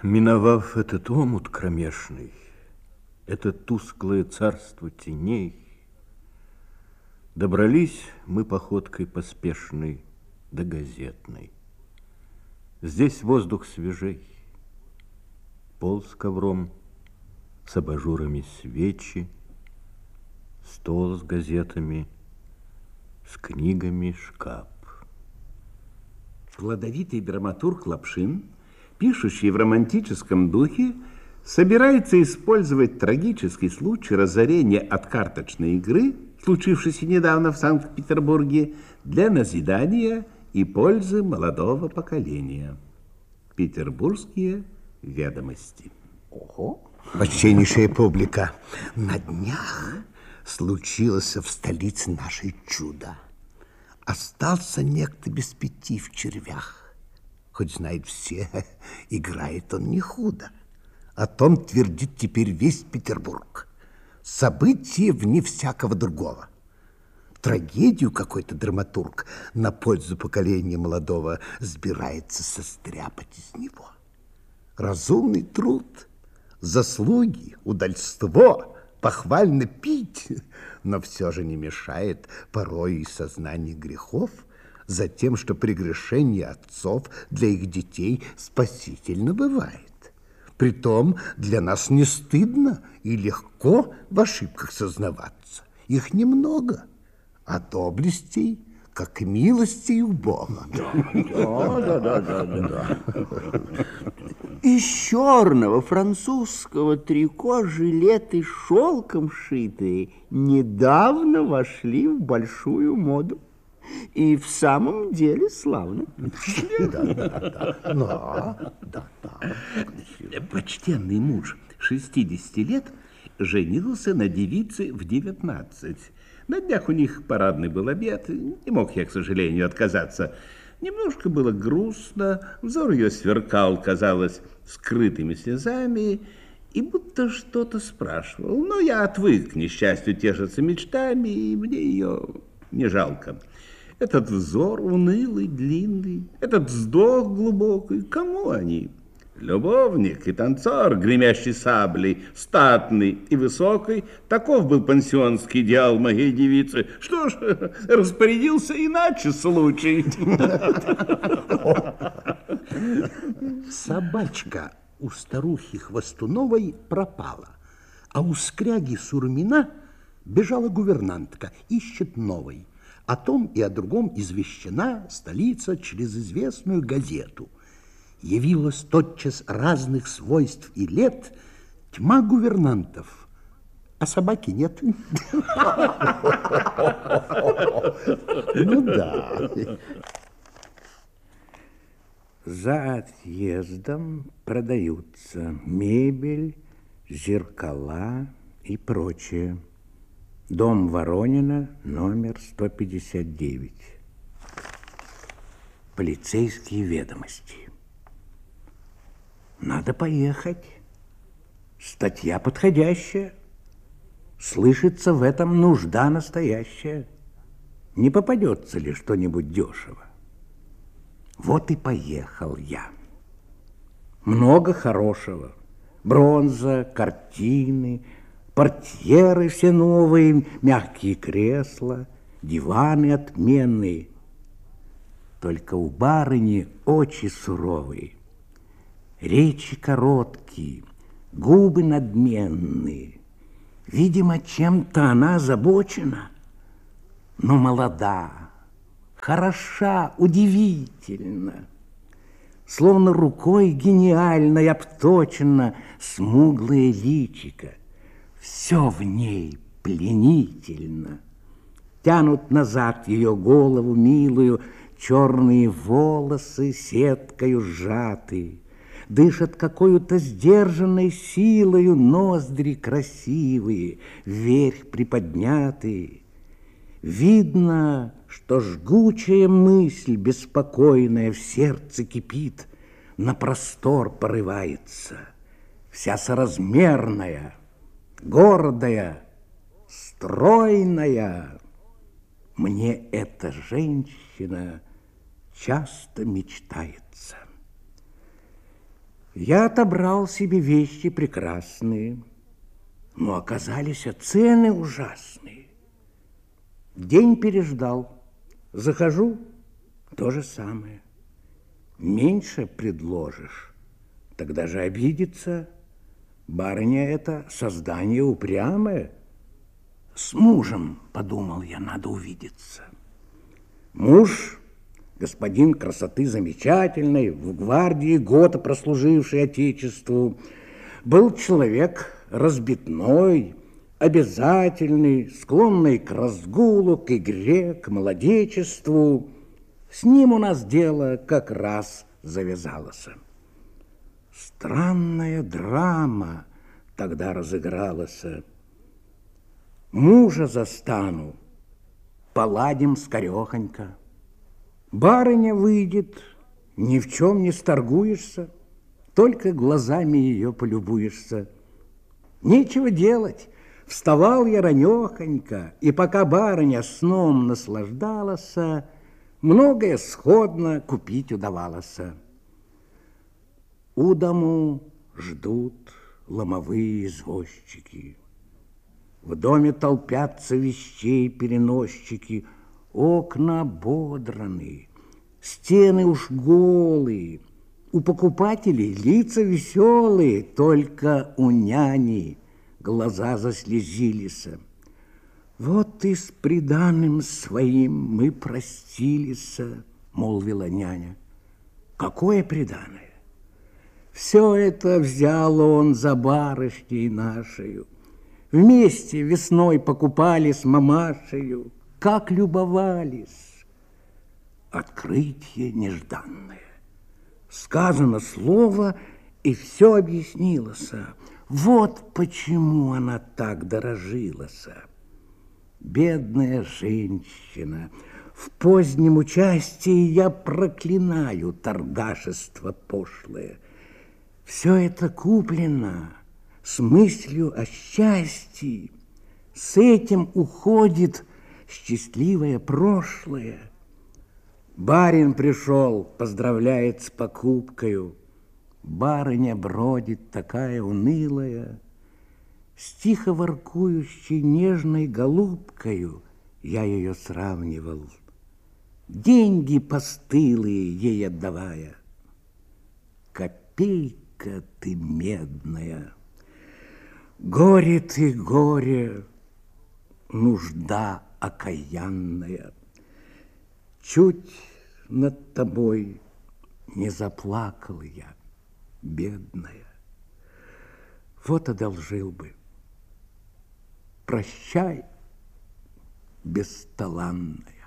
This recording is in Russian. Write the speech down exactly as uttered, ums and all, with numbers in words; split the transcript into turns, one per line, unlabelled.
Миновав этот омут кромешный, это тусклое царство теней, добрались мы походкой поспешной до газетной. Здесь воздух свежей, пол с ковром, с абажурами свечи, стол с газетами, с книгами шкаф.
Плодовитый драматург Лапшин, пишущий в романтическом духе, собирается использовать трагический случай разорения от карточной игры, случившийся недавно в Санкт-Петербурге, для назидания и пользы молодого поколения. Петербургские ведомости.
Ого! Почтеннейшая публика, на днях случилось в столице нашей чудо. Остался некто без пяти в червях. Хоть знает все, играет он не худо. О том твердит теперь весь Петербург. Событие вне всякого другого. Трагедию какой-то драматург на пользу поколения молодого собирается состряпать из него. Разумный труд, заслуги, удальство, похвально пить, но все же не мешает порой и сознание грехов за тем, что прегрешение отцов для их детей спасительно бывает. Притом для нас не стыдно и легко в ошибках сознаваться. Их немного, а доблестей, как милостей у Бога.
Да, да, да, да. Из черного французского трико жилеты шелком шитые недавно вошли в большую моду. И в самом деле славно.
Да, да, да. Но, да, да.
Почтенный муж шестидесяти лет женился на девице в девятнадцать. На днях у них парадный был обед. Не мог я, к сожалению, отказаться. Немножко было грустно. Взор ее сверкал, казалось, скрытыми слезами, и будто что-то спрашивал. Но я отвык, к несчастью, тешиться мечтами, и мне ее не жалко. Этот взор унылый, длинный, этот вздох глубокий, кому они? Любовник и танцор, гремящий саблей, статный и высокий, таков был пансионский идеал моей девицы. Что ж, распорядился иначе случай.
Собачка у старухи Хвостуновой пропала, а у скряги Сурмина бежала гувернантка, ищет новой. О том и о другом извещена столица через известную газету. Явилось тотчас разных свойств и лет тьма гувернантов, а собаки нет. Ну да.
За отъездом продаются мебель, зеркала и прочее. Дом Воронина, номер сто пятьдесят девять. Полицейские ведомости. Надо поехать. Статья подходящая. Слышится в этом нужда настоящая. Не попадется ли что-нибудь дешево? Вот и поехал я. Много хорошего. Бронза, картины, портьеры все новые, мягкие кресла, диваны отменные. Только у барыни очи суровые, речи короткие, губы надменные. Видимо, чем-то она озабочена, но молода, хороша, удивительно. Словно рукой гениальной обточено смуглое личико. Все в ней пленительно. Тянут назад ее голову милую черные волосы сеткою сжатые. Дышат какой-то сдержанной силою ноздри красивые, вверх приподнятые. Видно, что жгучая мысль беспокойная в сердце кипит, на простор порывается, вся соразмерная, гордая, стройная. Мне эта женщина часто мечтается. Я отобрал себе вещи прекрасные, но оказались цены ужасные. День переждал, захожу, то же самое. Меньше предложишь, тогда же обидится. Барыня это создание упрямое. С мужем, подумал я, надо увидеться. Муж, господин красоты замечательной, в гвардии года прослуживший Отечеству, был человек разбитной, обязательный, склонный к разгулу, к игре, к молодечеству. С ним у нас дело как раз завязалось. Странная драма тогда разыгралась. Мужа застану, поладим скорехонько. Барыня выйдет, ни в чем не сторгуешься, только глазами ее полюбуешься. Нечего делать, вставал я ранехонько, и пока барыня сном наслаждалась, многое сходно купить удавалось. У дому ждут ломовые извозчики. В доме толпятся вещей переносчики, окна ободраны, стены уж голые, у покупателей лица веселые, только у няни глаза заслезились. Вот и с приданым своим мы простились, молвила няня. Какое приданое? Все это взял он за барышней нашею. Вместе весной покупали с мамашею, как любовались. Открытие нежданное. Сказано слово, и все объяснилось. Вот почему она так дорожилась. Бедная женщина, в позднем участии я проклинаю торгашество пошлое. Все это куплено с мыслью о счастье. С этим уходит счастливое прошлое. Барин пришел, поздравляет с покупкою. Барыня бродит такая унылая, с тихо воркующей нежной голубкою я ее сравнивал, деньги постылые ей отдавая. Копейка ты медная, горе ты, горе, нужда окаянная. Чуть над тобой не заплакал я, бедная. Вот одолжил бы. Прощай, бесталанная.